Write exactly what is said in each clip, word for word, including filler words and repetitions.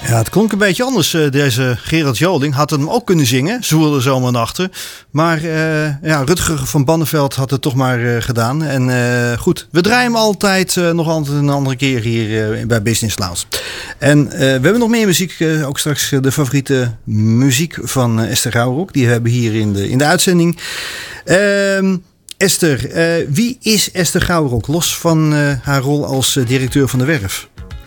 Ja, het klonk een beetje anders. Deze Gerard Joling had hem ook kunnen zingen, Zwoele Zomernachten. Maar uh, ja, Rutger van Banneveld had het toch maar uh, gedaan. En uh, goed, we draaien hem altijd uh, nog altijd een andere keer hier uh, bij Business Lounge. En uh, we hebben nog meer muziek. Uh, ook straks uh, de favoriete muziek van uh, Esther Gouwrok. Die we hebben hier in de, in de uitzending. Uh, Esther, uh, wie is Esther Gouwrok? Los van uh, haar rol als uh, directeur van de Werf.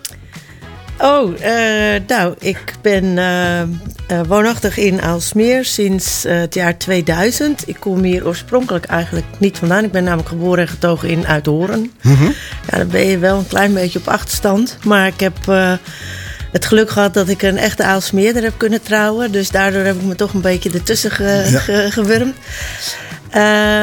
Oh, uh, nou, ik ben uh, uh, woonachtig in Aalsmeer sinds uh, het jaar tweeduizend. Ik kom hier oorspronkelijk eigenlijk niet vandaan. Ik ben namelijk geboren en getogen in Uithoorn. Mm-hmm. Ja, dan ben je wel een klein beetje op achterstand. Maar ik heb uh, het geluk gehad dat ik een echte Aalsmeerder heb kunnen trouwen. Dus daardoor heb ik me toch een beetje ertussen ge- ja. ge- gewurmd. Uh,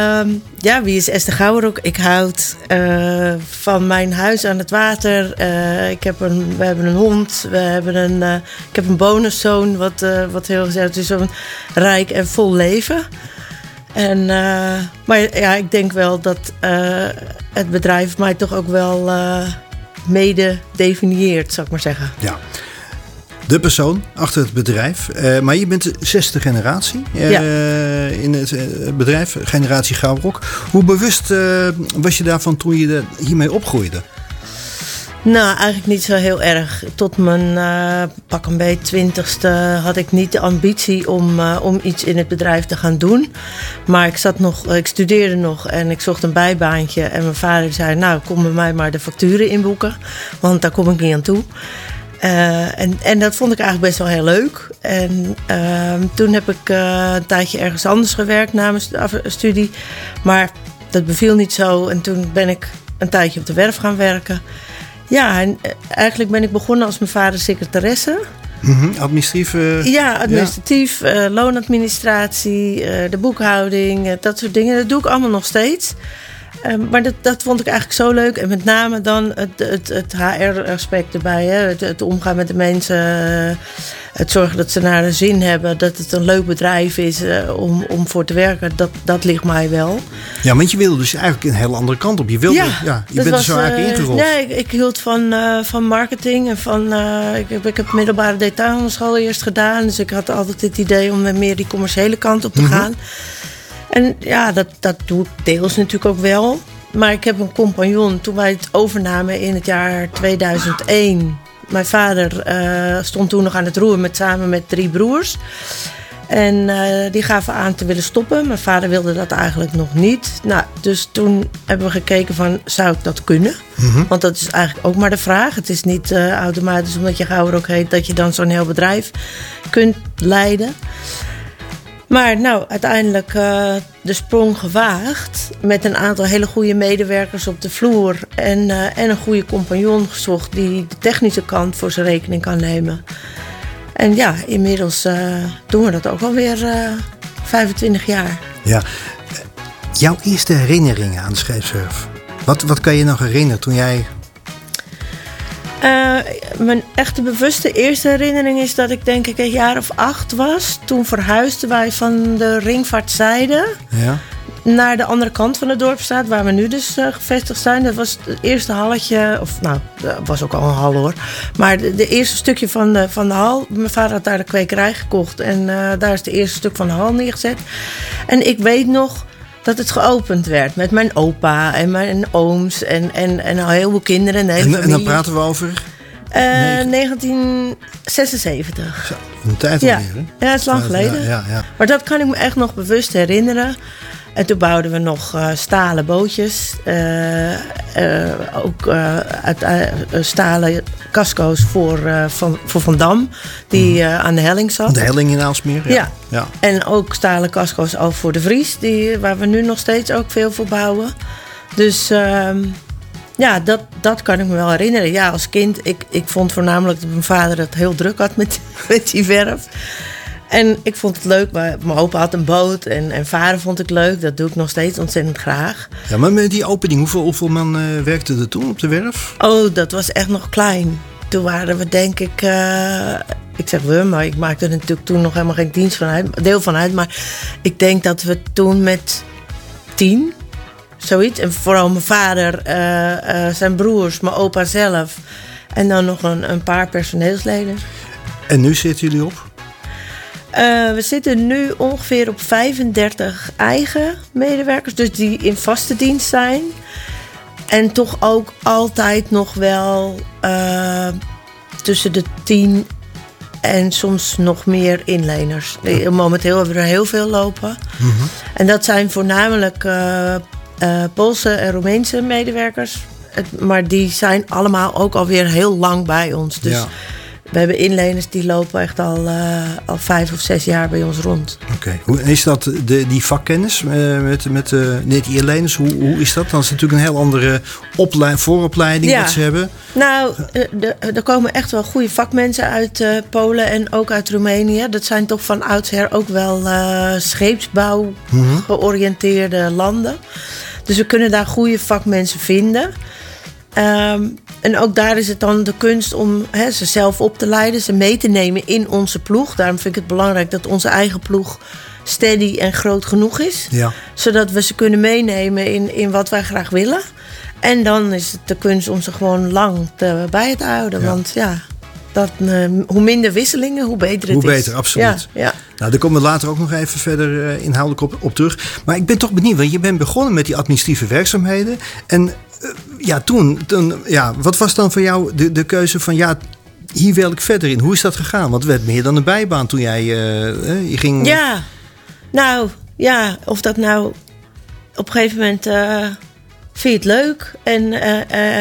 ja, wie is Esther Gouwrok? Ik houd uh, van mijn huis aan het water. Uh, ik heb een, we hebben een hond. We hebben een, uh, ik heb een bonuszoon, wat, uh, wat heel gezegd is, zo'n rijk en vol leven. En, uh, maar ja, ik denk wel dat uh, het bedrijf mij toch ook wel uh, mede definieert, zou ik maar zeggen. Ja. De persoon achter het bedrijf. Uh, maar je bent de zesde generatie uh, ja. in het uh, bedrijf, generatie Gouwrok. Hoe bewust uh, was je daarvan toen je de, hiermee opgroeide? Nou, eigenlijk niet zo heel erg. Tot mijn uh, pak een beetje twintigste had ik niet de ambitie om, uh, om iets in het bedrijf te gaan doen. Maar ik, zat nog, ik studeerde nog en ik zocht een bijbaantje. En mijn vader zei, nou, kom bij mij maar de facturen inboeken. Want daar kom ik niet aan toe. Uh, en, en dat vond ik eigenlijk best wel heel leuk. En uh, toen heb ik uh, een tijdje ergens anders gewerkt na mijn studie. Maar dat beviel niet zo. En toen ben ik een tijdje op de werf gaan werken. Ja, en eigenlijk ben ik begonnen als mijn vader secretaresse. Mm-hmm, administratief? Uh, ja, administratief, ja. Uh, loonadministratie, uh, de boekhouding, uh, dat soort dingen. Dat doe ik allemaal nog steeds. Uh, maar dat, dat vond ik eigenlijk zo leuk. En met name dan het, het, het H R-aspect erbij. Hè? Het, het omgaan met de mensen. Uh, het zorgen dat ze naar de zin hebben. Dat het een leuk bedrijf is uh, om, om voor te werken. Dat, dat ligt mij wel. Ja, want je wilde dus eigenlijk een hele andere kant op. Je, wilde, ja, ja, je bent was, er zo eigenlijk uh, ingerold. Nee, ik, ik hield van, uh, van marketing. En van, uh, ik, heb, ik heb middelbare detailhandelschool eerst gedaan. Dus ik had altijd het idee om meer die commerciële kant op te mm-hmm. gaan. En ja, dat, dat doe ik deels natuurlijk ook wel. Maar ik heb een compagnon toen wij het overnamen in het jaar tweeduizend één. Mijn vader uh, stond toen nog aan het roer met, samen met drie broers. En uh, die gaven aan te willen stoppen. Mijn vader wilde dat eigenlijk nog niet. Nou, dus toen hebben we gekeken van, zou ik dat kunnen? Mm-hmm. Want dat is eigenlijk ook maar de vraag. Het is niet uh, automatisch omdat je Gouwrok heet dat je dan zo'n heel bedrijf kunt leiden. Maar nou, uiteindelijk uh, de sprong gewaagd. Met een aantal hele goede medewerkers op de vloer. En, uh, en een goede compagnon gezocht die de technische kant voor zijn rekening kan nemen. En ja, inmiddels uh, doen we dat ook alweer uh, vijfentwintig jaar. Ja, jouw eerste herinneringen aan de scheepswerf. Wat, wat kan je nog herinneren toen jij... Uh, mijn echte bewuste eerste herinnering is dat ik denk ik een jaar of acht was. Toen verhuisden wij van de Ringvaartzijde ja. naar de andere kant van de Dorpsstraat, waar we nu dus uh, gevestigd zijn. Dat was het eerste halletje, of nou, dat was ook al een hal hoor. Maar de, de eerste stukje van de, van de hal, mijn vader had daar de kwekerij gekocht. En uh, daar is het eerste stuk van de hal neergezet. En ik weet nog dat het geopend werd met mijn opa en mijn ooms en, en, en al heel veel kinderen. En, en, en dan praten we over? Uh, negentien zesenzeventig. Zo, een tijd ja. alweer, hè? Ja, dat is lang geleden. Ja, ja, ja. Maar dat kan ik me echt nog bewust herinneren. En toen bouwden we nog uh, stalen bootjes. Uh, uh, ook uh, uit, uh, stalen casco's voor, uh, van, voor Van Dam. Die uh, aan de helling zat. De helling in Aalsmeer? Ja. Ja. ja. En ook stalen casco's al voor de Vries. Die, waar we nu nog steeds ook veel voor bouwen. Dus uh, ja, dat, dat kan ik me wel herinneren. Ja, als kind, ik, ik vond voornamelijk dat mijn vader het heel druk had met, met die verf. En ik vond het leuk. Mijn opa had een boot en, en varen vond ik leuk. Dat doe ik nog steeds ontzettend graag. Ja, maar met die opening, hoeveel, hoeveel man uh, werkte er toen op de werf? Oh, dat was echt nog klein. Toen waren we denk ik... Uh, ik zeg we, maar ik maakte er natuurlijk toen nog helemaal geen dienst van uit, deel van uit. Maar ik denk dat we toen met tien, zoiets. En vooral mijn vader, uh, uh, zijn broers, mijn opa zelf. En dan nog een, een paar personeelsleden. En nu zitten jullie op? Uh, we zitten nu ongeveer op vijfendertig eigen medewerkers. Dus die in vaste dienst zijn. En toch ook altijd nog wel uh, tussen de tien en soms nog meer inleners. Ja. Momenteel hebben we er heel veel lopen. Mm-hmm. En dat zijn voornamelijk uh, uh, Poolse en Roemeense medewerkers. Het, maar die zijn allemaal ook alweer heel lang bij ons. Dus ja. We hebben inleners die lopen echt al, uh, al vijf of zes jaar bij ons rond. Oké. Okay. Hoe is dat, de, die vakkennis uh, met, met uh, net die inleners? Hoe, hoe is dat? Dan is het natuurlijk een heel andere oplei- vooropleiding ja. dat ze hebben. Nou, de, er komen echt wel goede vakmensen uit uh, Polen en ook uit Roemenië. Dat zijn toch van oudsher ook wel uh, scheepsbouw mm-hmm. georiënteerde landen. Dus we kunnen daar goede vakmensen vinden. Um, en ook daar is het dan de kunst om he, ze zelf op te leiden, ze mee te nemen in onze ploeg. Daarom vind ik het belangrijk dat onze eigen ploeg steady en groot genoeg is. Ja. Zodat we ze kunnen meenemen in, in wat wij graag willen. En dan is het de kunst om ze gewoon lang te, bij te houden. Ja. Want ja, dat, uh, hoe minder wisselingen, hoe beter het hoe is. Hoe beter, absoluut. Ja, ja. Nou, daar komen we later ook nog even verder uh, inhoudelijk op, op terug. Maar ik ben toch benieuwd, want je bent begonnen met die administratieve werkzaamheden. En uh, ja, toen, toen ja, wat was dan voor jou de, de keuze van ja, hier wil ik verder in? Hoe is dat gegaan? Want het werd meer dan een bijbaan toen jij uh, je ging. Ja, nou ja, of dat nou op een gegeven moment. Uh, Vind je het leuk? En uh,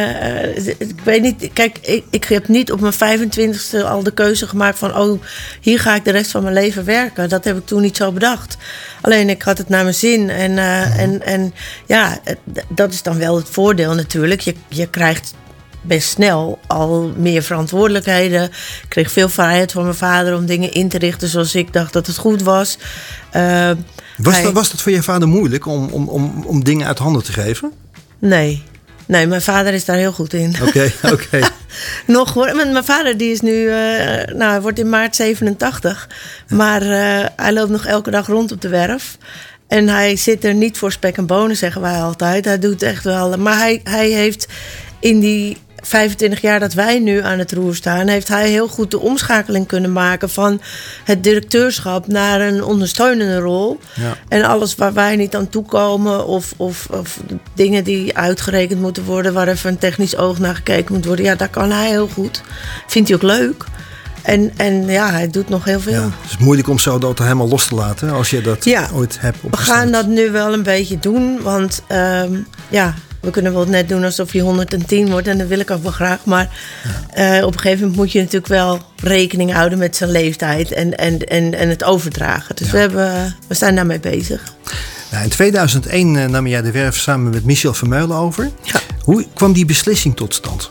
uh, ik weet niet, kijk, ik, ik heb niet op mijn vijfentwintigste al de keuze gemaakt van, oh, hier ga ik de rest van mijn leven werken. Dat heb ik toen niet zo bedacht. Alleen ik had het naar mijn zin. En, uh, en, en ja, dat is dan wel het voordeel natuurlijk. Je, je krijgt best snel al meer verantwoordelijkheden. Ik kreeg veel vrijheid van mijn vader om dingen in te richten zoals ik dacht dat het goed was. Uh, was, hij... dat, was dat voor je vader moeilijk om, om, om, om dingen uit handen te geven? Nee. Nee, mijn vader is daar heel goed in. Oké, okay, oké. Okay. Nog hoor. Mijn vader die is nu, uh, nou, hij wordt in maart zevenentachtig. Maar uh, hij loopt nog elke dag rond op de werf. En hij zit er niet voor spek en bonen, zeggen wij altijd. Hij doet echt wel. Maar hij, hij heeft in die vijfentwintig jaar dat wij nu aan het roer staan, heeft hij heel goed de omschakeling kunnen maken van het directeurschap naar een ondersteunende rol. Ja. En alles waar wij niet aan toekomen of, of, of dingen die uitgerekend moeten worden, waar even een technisch oog naar gekeken moet worden, ja, dat kan hij heel goed. Vindt hij ook leuk. En, en ja, hij doet nog heel veel. Ja, het is moeilijk om zo dat helemaal los te laten als je dat ja, ooit hebt opgestart. We gaan dat nu wel een beetje doen, want um, ja, we kunnen wel net doen alsof je honderdtien wordt en dat wil ik ook wel graag. Maar ja. uh, op een gegeven moment moet je natuurlijk wel rekening houden met zijn leeftijd en, en, en, en het overdragen. Dus ja. we, hebben, we zijn daarmee bezig. Nou, in tweeduizend één uh, nam jij de werf samen met Michel Vermeulen over. Ja. Hoe kwam die beslissing tot stand?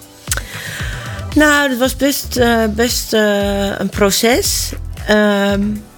Nou, dat was best, uh, best uh, een proces. Uh,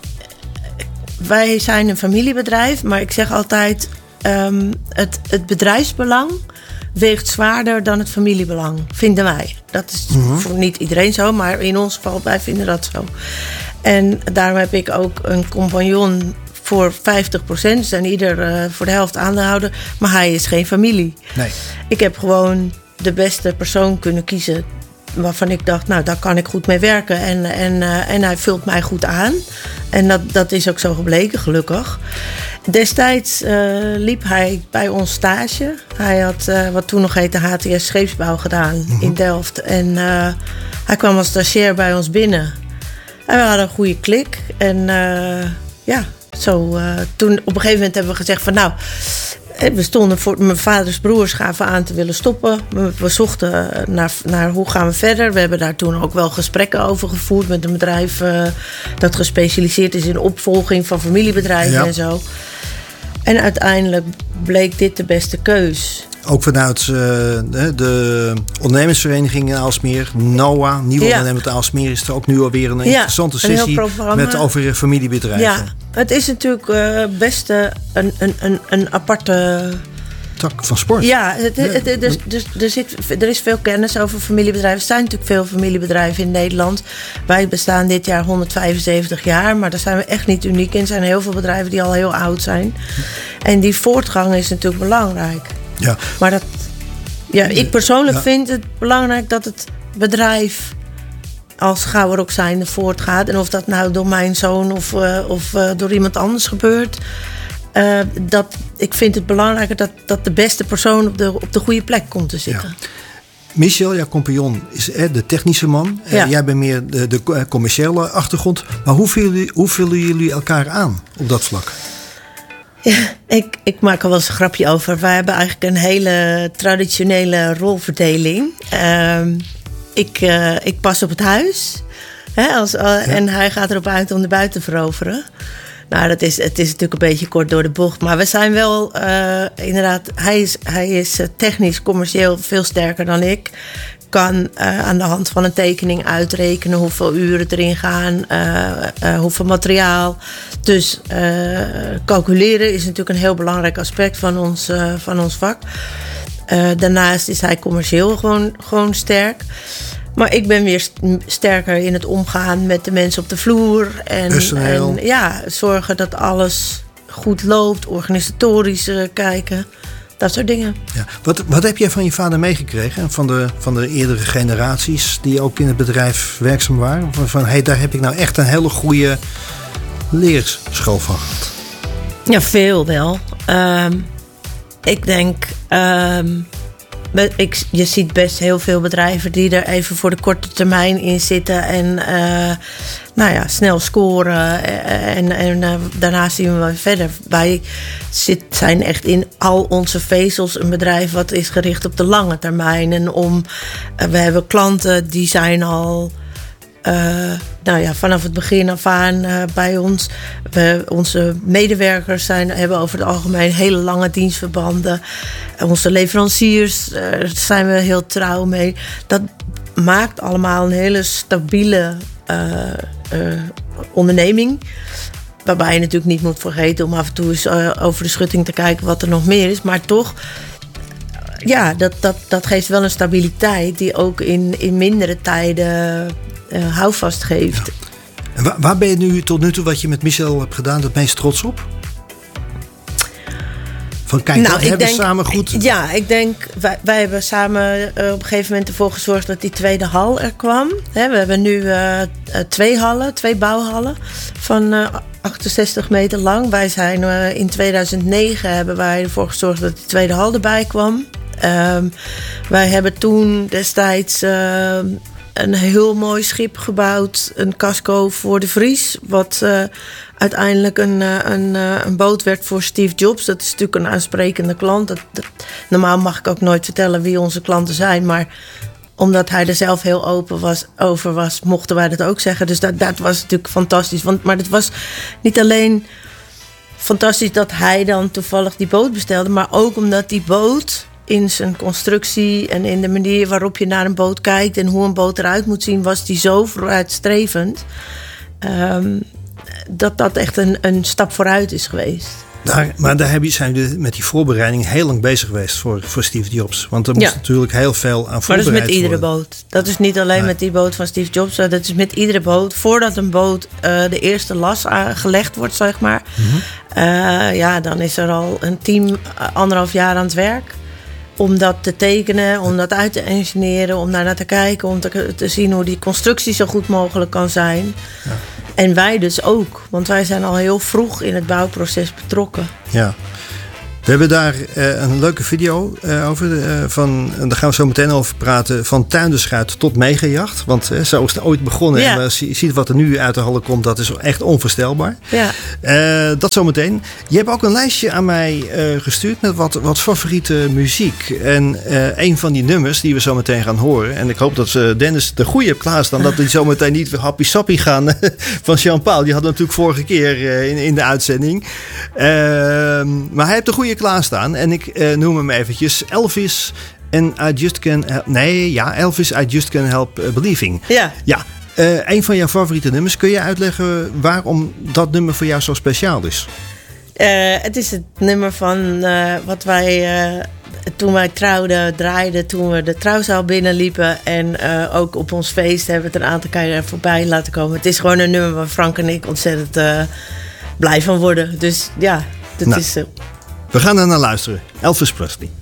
wij zijn een familiebedrijf, maar ik zeg altijd, Um, het, het bedrijfsbelang weegt zwaarder dan het familiebelang, vinden wij. Dat is mm-hmm. voor niet iedereen zo, maar in ons geval, wij vinden dat zo. En daarom heb ik ook een compagnon voor vijftig procent. Dus zijn ieder uh, voor de helft aandeelhouder. Maar hij is geen familie. Nee. Ik heb gewoon de beste persoon kunnen kiezen waarvan ik dacht, nou, daar kan ik goed mee werken. En, en, uh, en hij vult mij goed aan. En dat, dat is ook zo gebleken, gelukkig. Destijds uh, liep hij bij ons stage. Hij had uh, wat toen nog heette H T S scheepsbouw gedaan mm-hmm. in Delft. En uh, hij kwam als stagiair bij ons binnen. En we hadden een goede klik. En uh, ja, zo uh, toen op een gegeven moment hebben we gezegd van nou, we stonden voor mijn vaders broers gaven aan te willen stoppen. We, we zochten naar, naar hoe gaan we verder. We hebben daar toen ook wel gesprekken over gevoerd met een bedrijf uh, dat gespecialiseerd is in opvolging van familiebedrijven ja. en zo. En uiteindelijk bleek dit de beste keus. Ook vanuit uh, de ondernemersvereniging in Aalsmeer, NOA, Nieuwe ja. Ondernemend Aalsmeer, is er ook nu alweer een ja, interessante sessie een met over familiebedrijven. Ja, het is natuurlijk uh, best uh, een, een, een, een aparte tak van sport. Ja, het, het, het, dus, dus, er, zit, er is veel kennis over familiebedrijven. Er zijn natuurlijk veel familiebedrijven in Nederland. Wij bestaan dit jaar honderdvijfenzeventig jaar, maar daar zijn we echt niet uniek in. Er zijn heel veel bedrijven die al heel oud zijn. En die voortgang is natuurlijk belangrijk. Ja. Maar dat, ja, ik persoonlijk ja. vind het belangrijk dat het bedrijf als Gouden zijnde voortgaat. En of dat nou door mijn zoon of, uh, of uh, door iemand anders gebeurt. Uh, dat, ik vind het belangrijker dat, dat de beste persoon op de, op de goede plek komt te zitten. Ja. Michel, jouw compagnon, is de technische man. Ja. Uh, jij bent meer de, de commerciële achtergrond. Maar hoe vullen, hoe vullen jullie elkaar aan op dat vlak? Ja, ik, ik maak er wel eens een grapje over. Wij hebben eigenlijk een hele traditionele rolverdeling. Uh, ik, uh, ik pas op het huis. Hè, als, uh, ja. En hij gaat erop uit om de buiten te veroveren. Nou, dat is, het is natuurlijk een beetje kort door de bocht. Maar we zijn wel, uh, inderdaad, hij is, hij is technisch, commercieel veel sterker dan ik. Kan uh, aan de hand van een tekening uitrekenen hoeveel uren erin gaan, uh, uh, hoeveel materiaal. Dus uh, calculeren is natuurlijk een heel belangrijk aspect van ons, uh, van ons vak. Uh, daarnaast is hij commercieel gewoon, gewoon sterk. Maar ik ben weer sterker in het omgaan met de mensen op de vloer. En, en ja, zorgen dat alles goed loopt, organisatorisch uh, kijken. Dat soort dingen. Ja. Wat, wat heb jij van je vader meegekregen? Van de, van de eerdere generaties die ook in het bedrijf werkzaam waren? Van, van hey, daar heb ik nou echt een hele goede leerschool van gehad. Ja, veel wel. Um, ik denk... Um, Ik, je ziet best heel veel bedrijven die er even voor de korte termijn in zitten. En uh, nou ja, snel scoren. En, en uh, daarna zien we wel verder. Wij zit, zijn echt in al onze vezels een bedrijf wat is gericht op de lange termijn. En om, uh, we hebben klanten die zijn al... Uh, nou ja, vanaf het begin af aan uh, bij ons. We, onze medewerkers zijn, hebben over het algemeen hele lange dienstverbanden. Onze leveranciers uh, zijn we heel trouw mee. Dat maakt allemaal een hele stabiele uh, uh, onderneming. Waarbij je natuurlijk niet moet vergeten om af en toe eens uh, over de schutting te kijken wat er nog meer is. Maar toch, ja, dat, dat, dat geeft wel een stabiliteit die ook in, in mindere tijden uh, houvast geeft. Ja. En waar, waar ben je nu tot nu toe wat je met Michel hebt gedaan het meest trots op? Van kijk, nou, dat hebben we samen goed. Ja, ik denk, wij, wij hebben samen uh, op een gegeven moment ervoor gezorgd dat die tweede hal er kwam. He, we hebben nu uh, twee hallen, twee bouwhallen van uh, achtenzestig meter lang. Wij zijn uh, in tweeduizend negen hebben wij ervoor gezorgd dat die tweede hal erbij kwam. Um, wij hebben toen destijds uh, een heel mooi schip gebouwd, een casco voor de Vries, wat uh, uiteindelijk een, een, een boot werd voor Steve Jobs. Dat is natuurlijk een aansprekende klant. Dat, dat, normaal mag ik ook nooit vertellen wie onze klanten zijn, maar omdat hij er zelf heel open was, over was, mochten wij dat ook zeggen. Dus dat, dat was natuurlijk fantastisch. Want, maar het was niet alleen fantastisch dat hij dan toevallig die boot bestelde, maar ook omdat die boot in zijn constructie en in de manier waarop je naar een boot kijkt en hoe een boot eruit moet zien, was die zo vooruitstrevend um, dat dat echt een, een stap vooruit is geweest. Daar, maar daar heb je, zijn we met die voorbereiding heel lang bezig geweest voor, voor Steve Jobs. Want er moest ja. natuurlijk heel veel aan voorbereid worden. Maar dat is met iedere worden. boot. Dat is niet alleen nee. met die boot van Steve Jobs. Dat is met iedere boot. Voordat een boot uh, de eerste las gelegd wordt, zeg maar. Mm-hmm. Uh, ja, dan is er al een team uh, anderhalf jaar aan het werk. Om dat te tekenen, om dat uit te engineeren, om daar naar te kijken, om te, te zien hoe die constructie zo goed mogelijk kan zijn. Ja. En wij dus ook, want wij zijn al heel vroeg in het bouwproces betrokken. Ja. We hebben daar uh, een leuke video uh, over. Uh, van, en daar gaan we zo meteen over praten. Van tuinderschuit tot megajacht. Want uh, zo is het ooit begonnen. Ja. En uh, je ziet wat er nu uit de hallen komt. Dat is echt onvoorstelbaar. Ja. Uh, dat zo meteen. Je hebt ook een lijstje aan mij uh, gestuurd met wat, wat favoriete muziek. En uh, een van die nummers die we zo meteen gaan horen. En ik hoop dat uh, Dennis de goede hebt klaarstaan. Dat die zo meteen niet weer happy sappy gaan uh, van Jean-Paul. Die hadden natuurlijk vorige keer uh, in, in de uitzending. Uh, maar hij heeft de goede klaarstaan. En ik uh, noem hem eventjes Elvis en I Just Can Help. Nee, ja, Elvis, I Just Can Help uh, Believing. Ja. Ja. Uh, een van jouw favoriete nummers. Kun je uitleggen waarom dat nummer voor jou zo speciaal is? Uh, het is het nummer van uh, wat wij uh, toen wij trouwden draaiden, toen we de trouwzaal binnenliepen. En uh, ook op ons feest hebben we het een aantal keer voorbij laten komen. Het is gewoon een nummer waar Frank en ik ontzettend uh, blij van worden. Dus ja, dat nou. is... Uh, We gaan er naar luisteren. Elvis Presley.